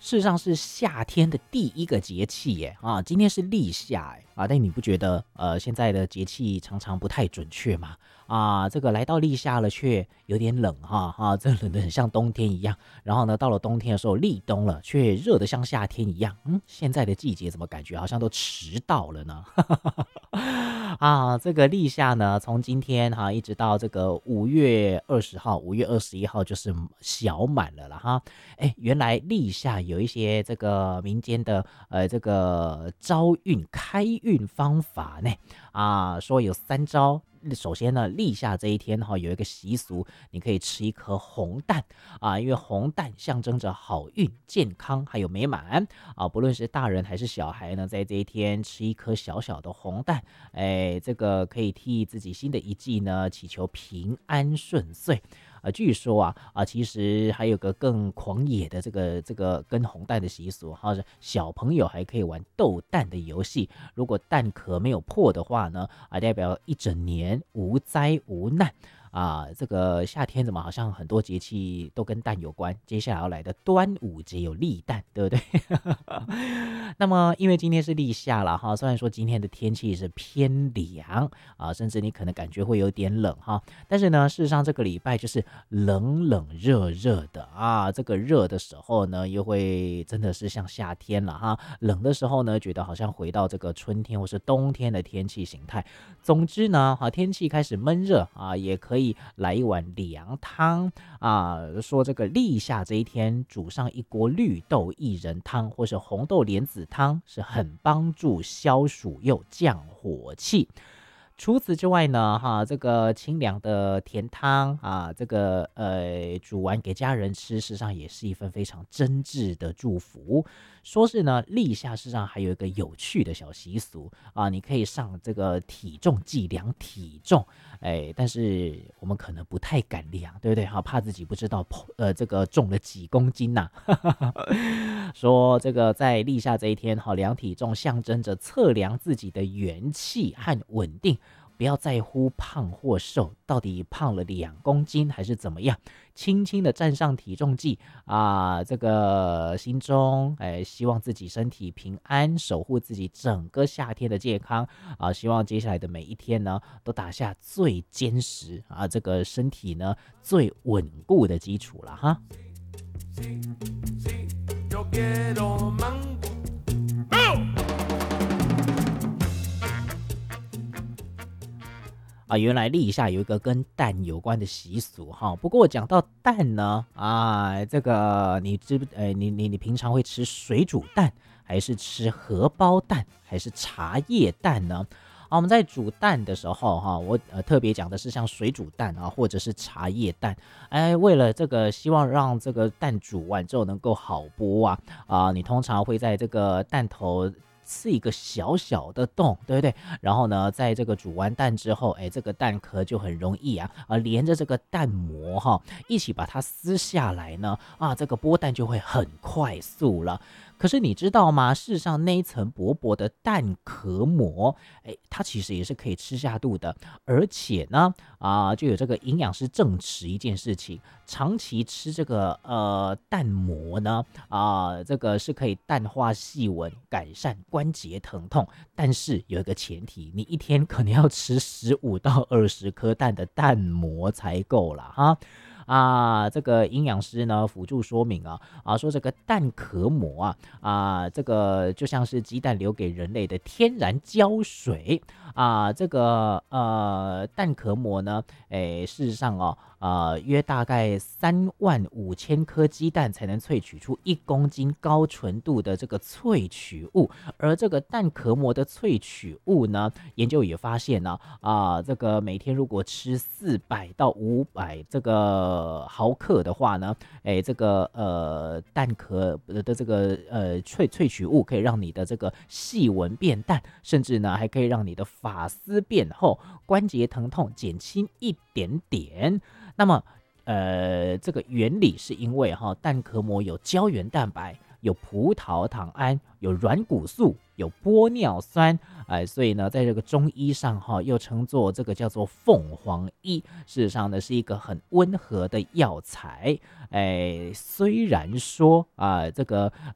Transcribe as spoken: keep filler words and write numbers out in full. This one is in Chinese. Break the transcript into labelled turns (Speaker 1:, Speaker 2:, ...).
Speaker 1: 事实上是夏天的第一个节气耶啊，今天是立夏哎啊，但你不觉得呃现在的节气常常不太准确吗？啊，这个来到立夏了，却有点冷哈哈，这冷的很像冬天一样。然后呢，到了冬天的时候，立冬了，却热得像夏天一样。嗯，现在的季节怎么感觉好像都迟到了呢？啊，这个立夏呢，从今天哈一直到这个五月二十号、五月二十一号就是小满了啦哈。哎，原来立夏有一些这个民间的呃这个招运开运方法呢啊，说有三招。首先呢，立夏这一天哈有一个习俗，你可以吃一颗红蛋啊，因为红蛋象征着好运、健康还有美满啊。不论是大人还是小孩呢，在这一天吃一颗小小的红蛋，哎，这个可以替自己新的一季呢祈求平安顺遂。呃，据说啊啊，其实还有个更狂野的这个这个跟红蛋的习俗，哈，是小朋友还可以玩斗蛋的游戏。如果蛋壳没有破的话呢，啊，代表一整年无灾无难。啊，这个夏天怎么好像很多节气都跟蛋有关？接下来要来的端午节有立蛋，对不对？那么因为今天是立夏了哈，虽然说今天的天气是偏凉啊，甚至你可能感觉会有点冷哈，但是呢，事实上这个礼拜就是冷冷热热的啊，这个热的时候呢，又会真的是像夏天了哈，冷的时候呢，觉得好像回到这个春天或是冬天的天气形态。总之呢，哈，天气开始闷热啊，也可以来一碗凉汤啊。说这个立夏这一天煮上一锅绿豆薏仁汤或是红豆莲子汤，是很帮助消暑又降火气。除此之外呢，哈，这个清凉的甜汤啊，这个呃煮完给家人吃，事实上也是一份非常真挚的祝福。说是呢，立夏事实上还有一个有趣的小习俗啊，你可以上这个体重计量体重，哎，但是我们可能不太敢量，对不对？哈，怕自己不知道呃这个重了几公斤呐、啊。说这个在立夏这一天，哈，量体重象征着测量自己的元气和稳定。不要在乎胖或瘦，到底胖了两公斤还是怎么样？轻轻的站上体重计啊，这个心中哎，希望自己身体平安，守护自己整个夏天的健康啊！希望接下来的每一天呢，都打下最坚实啊，这个身体呢最稳固的基础了哈。啊，原来立夏有一个跟蛋有关的习俗哈。不过讲到蛋呢，啊，这个你知不？呃，你你你平常会吃水煮蛋，还是吃荷包蛋，还是茶叶蛋呢？啊，我们在煮蛋的时候哈，我呃特别讲的是像水煮蛋啊，或者是茶叶蛋。哎，为了这个希望让这个蛋煮完之后能够好剥啊，啊，你通常会在这个蛋头刺一个小小的洞，对不对？然后呢，在这个煮完蛋之后，哎，这个蛋壳就很容易啊，啊，连着这个蛋膜哈，一起把它撕下来呢，啊，这个剥蛋就会很快速了。可是你知道吗？事实上那一层薄薄的蛋壳膜，哎，它其实也是可以吃下肚的，而且呢，啊，就有这个营养师证实一件事情，长期吃这个呃蛋膜呢，啊，这个是可以淡化细纹，改善关节疼痛。但是有一个前提，你一天可能要吃十五到二十颗蛋的蛋膜才够了哈。啊，这个营养师呢辅助说明啊，啊说这个蛋壳膜啊，啊这个就像是鸡蛋留给人类的天然胶水啊，这个呃蛋壳膜呢，诶，事实上哦，呃约大概三万五千颗鸡蛋才能萃取出一公斤高纯度的这个萃取物，而这个蛋壳膜的萃取物呢，研究也发现呢，啊，这个每天如果吃四百到五百这个毫克的话呢，哎，这个呃蛋壳的这个呃萃萃取物可以让你的这个细纹变淡，甚至呢还可以让你的发丝变厚，关节疼痛减轻一点点。那么呃这个原理是因为哈蛋壳膜有胶原蛋白，有葡萄糖胺，有软骨素，有玻尿酸，哎，所以呢，在这个中医上哈，又称作这个叫做凤凰衣，事实上呢是一个很温和的药材。哎，虽然说啊，这个